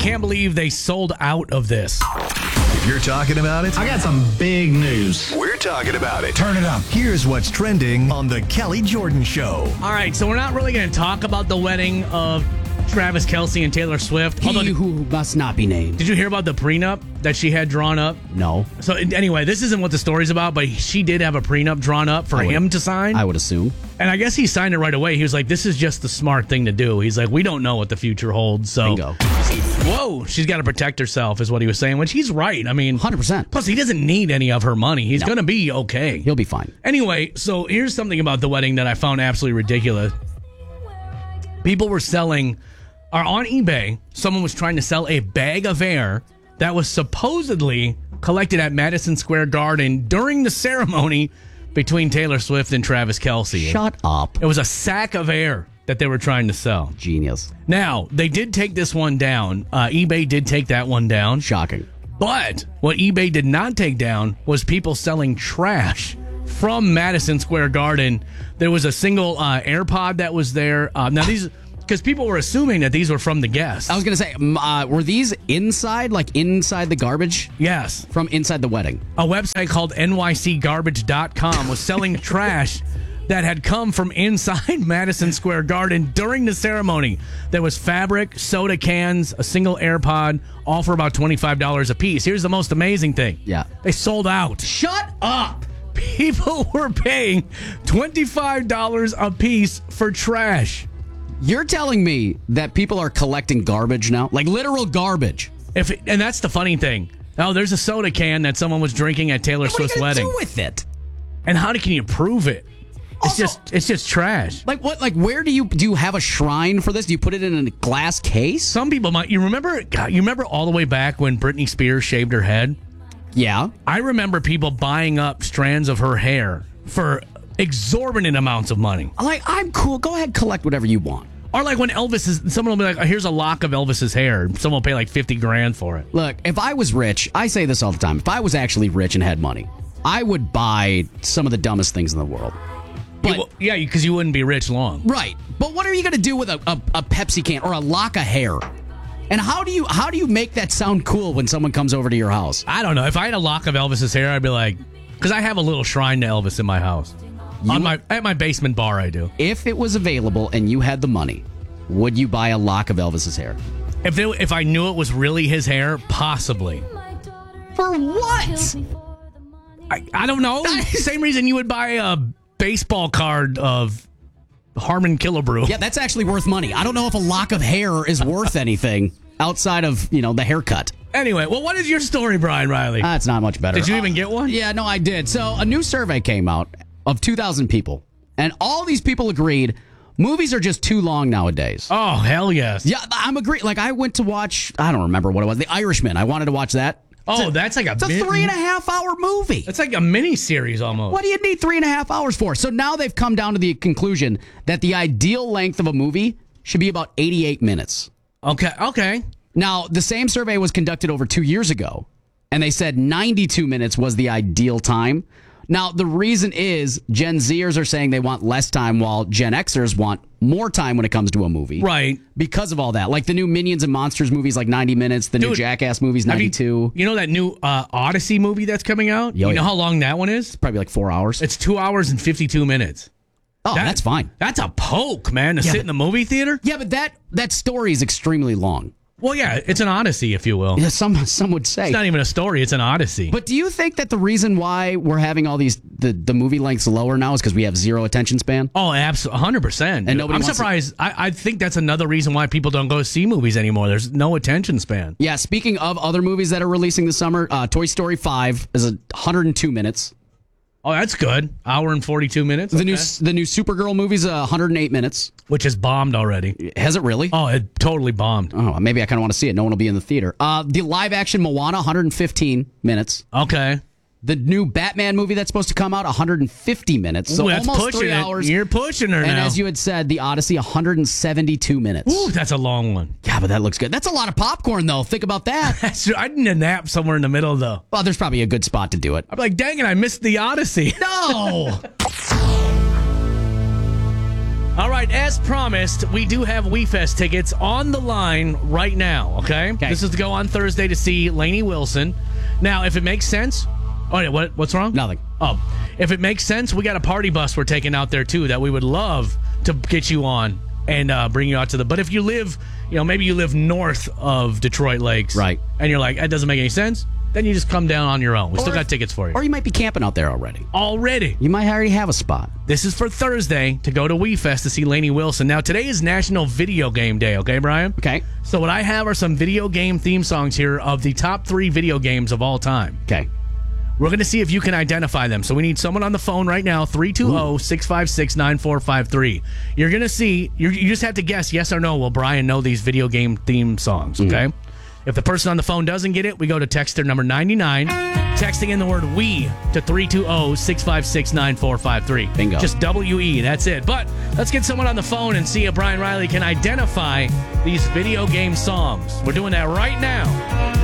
can't believe they sold out of this. If you're talking about it, I got some big news. we're talking about it. Turn it up. Here's what's trending on The Kelly Jordan Show. All right, so we're not really going to talk about the wedding of Travis Kelce and Taylor Swift. He who must not be named. Did you hear about the prenup that she had drawn up? No. So anyway, this isn't what the story's about, but she did have a prenup drawn up for him to sign. I would assume. And I guess he signed it right away. He was like, this is just the smart thing to do. He's like, we don't know what the future holds. So, Bingo. whoa, she's got to protect herself is what he was saying, which he's right. I mean, 100%. plus he doesn't need any of her money. He's going to be okay. He'll be fine. Anyway, so here's something about the wedding that I found absolutely ridiculous. People were selling, or on eBay, someone was trying to sell a bag of air that was supposedly collected at Madison Square Garden during the ceremony between Taylor Swift and Travis Kelce. Shut up. It was a sack of air that they were trying to sell. Genius. Now, they did take this one down. eBay did take that one down. Shocking. But what eBay did not take down was people selling trash from Madison Square Garden. There was a single AirPod that was there. Now, these... Because people were assuming that these were from the guests. I was going to say, were these inside, like inside the garbage? Yes. From inside the wedding? A website called nycgarbage.com was selling trash that had come from inside Madison Square Garden during the ceremony. There was fabric, soda cans, a single AirPod, all for about $25 a piece. Here's the most amazing thing. Yeah. They sold out. Shut up! People were paying $25 a piece for trash. You're telling me that people are collecting garbage now? Like literal garbage? And that's the funny thing. Oh, there's a soda can that someone was drinking at Taylor Swift's wedding. What are you going to do with it? And how can you prove it? It's just trash. Like what? Like where do you have a shrine for this? Do you put it in a glass case? Some people might. You remember all the way back when Britney Spears shaved her head? Yeah. I remember people buying up strands of her hair for exorbitant amounts of money. Like, I'm cool. Go ahead, collect whatever you want. Or like when someone will be like, oh, here's a lock of Elvis's hair. Someone will pay like $50,000 for it. Look, if I was rich, I say this all the time. If I was actually rich and had money, I would buy some of the dumbest things in the world. But, yeah, because you wouldn't be rich long. Right. But what are you going to do with a Pepsi can or a lock of hair? And how do you make that sound cool when someone comes over to your house? I don't know. If I had a lock of Elvis's hair, I'd be like, because I have a little shrine to Elvis in my house. At my basement bar, I do. If it was available and you had the money, would you buy a lock of Elvis's hair? If I knew it was really his hair, possibly. For what? I don't know. Same reason you would buy a baseball card of Harmon Killebrew. Yeah, that's actually worth money. I don't know if a lock of hair is worth anything outside of, the haircut. Anyway, well, what is your story, Brian Riley? It's not much better. Did you even get one? Yeah, no, I did. So a new survey came out of 2,000 people, and all these people agreed movies are just too long nowadays. Oh, hell yes. Yeah, I'm agreeing. Like, I went to watch, I don't remember what it was, The Irishman. I wanted to watch that. That's like it's a 3.5 hour movie. It's like a mini series almost. What do you need 3.5 hours for? So now they've come down to the conclusion that the ideal length of a movie should be about 88 minutes. Okay. Now, the same survey was conducted over 2 years ago, and they said 92 minutes was the ideal time. Now, the reason is Gen Zers are saying they want less time while Gen Xers want more time when it comes to a movie. Right. Because of all that. Like the new Minions and Monsters movies, like 90 minutes. The new Jackass movies, 92. You know that new Odyssey movie that's coming out? You know how long that one is? It's probably like 4 hours. It's 2 hours and 52 minutes. Oh, that's fine. That's a poke, man, to sit in the movie theater. Yeah, but that story is extremely long. Well, yeah, it's an odyssey, if you will. Yeah, some would say. It's not even a story, it's an odyssey. But do you think that the reason why we're having all these, the movie lengths lower now is because we have zero attention span? Oh, absolutely, 100%. And I'm surprised. I think that's another reason why people don't go see movies anymore. There's no attention span. Yeah, speaking of other movies that are releasing this summer, Toy Story 5 is 102 minutes. Oh, that's good. Hour and 42 minutes. The new Supergirl movie's 108 minutes. Which has bombed already. Has it really? Oh, it totally bombed. Oh, maybe I kind of want to see it. No one will be in the theater. The live action Moana, 115 minutes. Okay. The new Batman movie that's supposed to come out, 150 minutes. So that's almost pushing 3 it. hours. You're pushing her now. And as you had said, the Odyssey, 172 minutes. Ooh, that's a long one. Yeah, but that looks good. That's a lot of popcorn, though. Think about that. I need a nap somewhere in the middle, though. Well, there's probably a good spot to do it. I'm like, dang it, I missed the Odyssey. No! All right, as promised, we do have WeFest tickets on the line right now, okay? This is to go on Thursday to see Lainey Wilson. Now, if it makes sense... Oh, yeah, what's wrong? Nothing. Oh, if it makes sense, we got a party bus we're taking out there, too, that we would love to get you on and bring you out to the... But if you live, maybe you live north of Detroit Lakes. Right. And you're like, that doesn't make any sense. Then you just come down on your own. We still got tickets for you. Or you might be camping out there already. Already. You might already have a spot. This is for Thursday to go to WeFest to see Lainey Wilson. Now, today is National Video Game Day, okay, Brian? Okay. So what I have are some video game theme songs here of the top 3 video games of all time. Okay. We're going to see if you can identify them. So we need someone on the phone right now, 320-656-9453. You're going to see, you just have to guess yes or no, will Brian know these video game theme songs, okay? If the person on the phone doesn't get it, we go to texter number 99, texting in the word "we" to 320-656-9453. Bingo. Just WE, that's it. But let's get someone on the phone and see if Brian Riley can identify these video game songs. We're doing that right now.